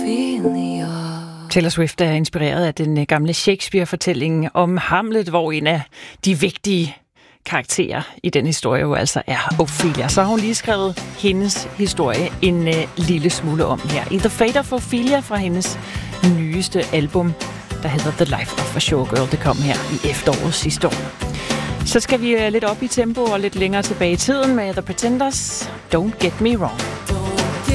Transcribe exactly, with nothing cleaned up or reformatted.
Taylor Swift er inspireret af den gamle Shakespeare-fortælling om Hamlet, hvor en af de vigtige karakterer i den historie jo altså er Ophelia. Så har hun lige skrevet hendes historie en uh, lille smule om her. I The Fate of Ophelia fra hendes nyeste album, der hedder The Life of a Showgirl. Det kom her i efteråret sidste år. Så skal vi uh, lidt op i tempo og lidt længere tilbage i tiden med The Pretenders. Don't Get Me Wrong.